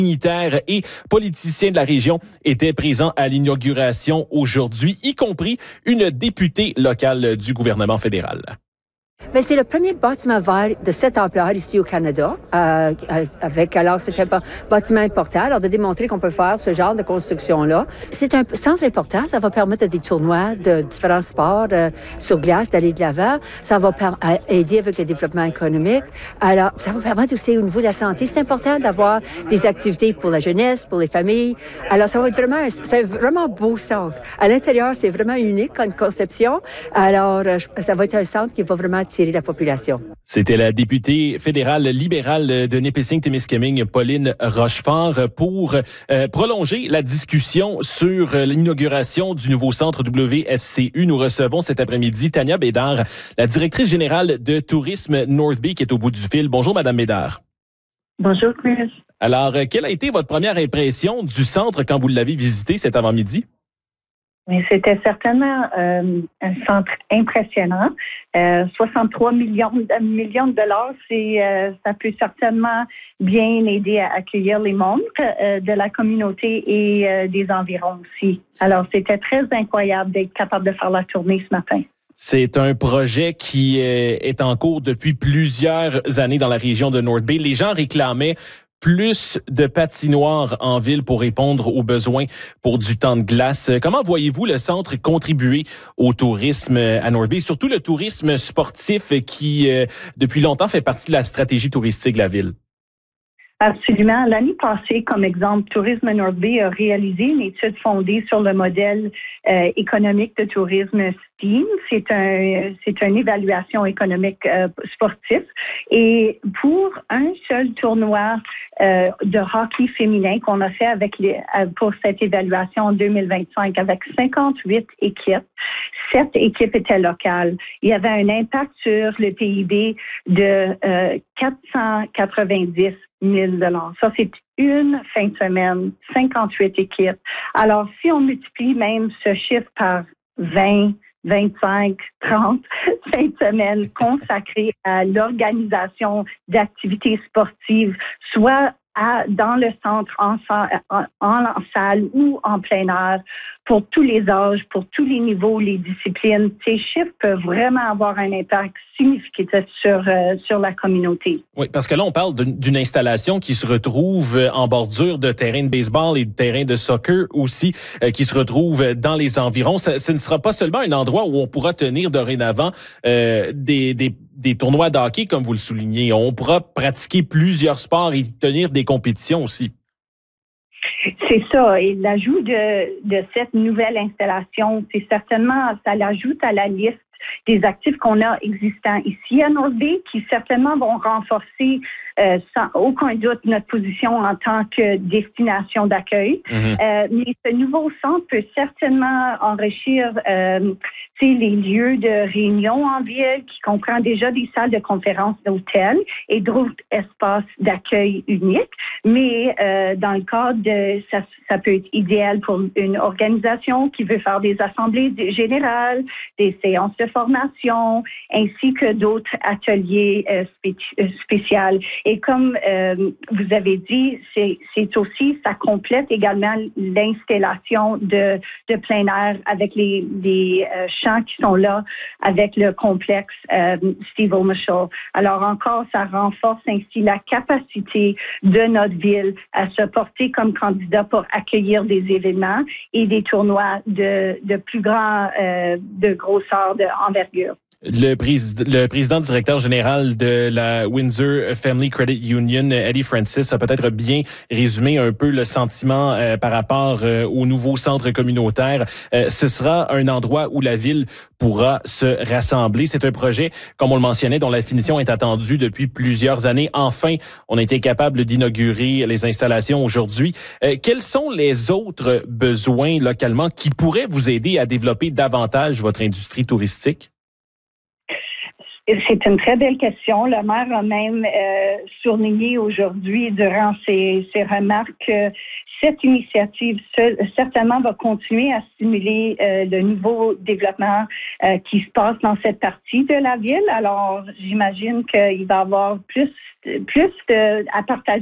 dignitaires et politiciens de la région étaient présents à l'inauguration aujourd'hui, y compris une députée locale du gouvernement fédéral. Mais c'est le premier bâtiment vert de cette ampleur ici au Canada. Alors, c'est un bâtiment important. Alors, de démontrer qu'on peut faire ce genre de construction-là. C'est un centre important. Ça va permettre à des tournois de différents sports sur glace d'aller de l'avant. Ça va aider avec le développement économique. Alors, ça va permettre aussi au niveau de la santé. C'est important d'avoir des activités pour la jeunesse, pour les familles. Alors, ça va être c'est vraiment beau centre. À l'intérieur, c'est vraiment unique comme conception. Alors, ça va être un centre qui va vraiment attirer la population. C'était la députée fédérale libérale de Nipissing-Témiscamingue, Pauline Rochefort, pour prolonger la discussion sur l'inauguration du nouveau centre WFCU. Nous recevons cet après-midi Tania Bédard, la directrice générale de Tourisme North Bay, qui est au bout du fil. Bonjour, Madame Bédard. Bonjour, Chris. Alors, quelle a été votre première impression du centre quand vous l'avez visité cet avant-midi? Mais c'était certainement un centre impressionnant. 63 millions de dollars, ça peut certainement bien aider à accueillir les membres de la communauté et des environs aussi. Alors, c'était très incroyable d'être capable de faire la tournée ce matin. C'est un projet qui est en cours depuis plusieurs années dans la région de North Bay. Les gens réclamaient plus de patinoires en ville pour répondre aux besoins pour du temps de glace. Comment voyez-vous le centre contribuer au tourisme à North Bay, surtout le tourisme sportif qui, depuis longtemps, fait partie de la stratégie touristique de la ville? Absolument. L'année passée, comme exemple, Tourisme North Bay a réalisé une étude fondée sur le modèle économique de tourisme STEAM. C'est une évaluation économique sportive. Et pour un seul tournoi de hockey féminin qu'on a fait pour cette évaluation en 2025 avec 58 équipes, 7 équipes étaient locales. Il y avait un impact sur le PIB de 490 000 $. Ça, c'est une fin de semaine, 58 équipes. Alors, si on multiplie même ce chiffre par 20, 25, 30 fins de semaine consacrées à l'organisation d'activités sportives, soit dans le centre, en salle ou en plein air, pour tous les âges, pour tous les niveaux, les disciplines. Ces chiffres peuvent vraiment avoir un impact significatif sur la communauté. Oui, parce que là, on parle d'une installation qui se retrouve en bordure de terrain de baseball et de terrain de soccer aussi, qui se retrouve dans les environs. Ce ne sera pas seulement un endroit où on pourra tenir dorénavant des tournois de hockey, comme vous le soulignez. On pourra pratiquer plusieurs sports et tenir des compétitions aussi. C'est ça. Et l'ajout de cette nouvelle installation, c'est certainement, ça l'ajoute à la liste des actifs qu'on a existants ici à North Bay, qui certainement vont renforcer sans aucun doute notre position en tant que destination d'accueil. Mais ce nouveau centre peut certainement enrichir les lieux de réunion en ville, qui comprend déjà des salles de conférences d'hôtels et d'autres espaces d'accueil uniques. Mais dans le cadre ça peut être idéal pour une organisation qui veut faire des assemblées générales, des séances de formation, ainsi que d'autres ateliers spéciaux. Et comme vous avez dit, c'est aussi, ça complète également l'installation de plein air avec les champs qui sont là avec le complexe Steve O'Michel. Alors encore, ça renforce ainsi la capacité de notre ville à se porter comme candidat pour accueillir des événements et des tournois de plus de grosseur, d'envergure. Le président directeur général de la Windsor Family Credit Union, Eddie Francis, a peut-être bien résumé un peu le sentiment par rapport au nouveau centre communautaire. Ce sera un endroit où la ville pourra se rassembler. C'est un projet, comme on le mentionnait, dont la finition est attendue depuis plusieurs années. Enfin, on a été capable d'inaugurer les installations aujourd'hui. Quels sont les autres besoins localement qui pourraient vous aider à développer davantage votre industrie touristique? C'est une très belle question. Le maire a même souligné aujourd'hui, durant ses remarques, que cette initiative certainement va continuer à stimuler le nouveau développement qui se passe dans cette partie de la ville. Alors, j'imagine qu'il va y avoir plus à partager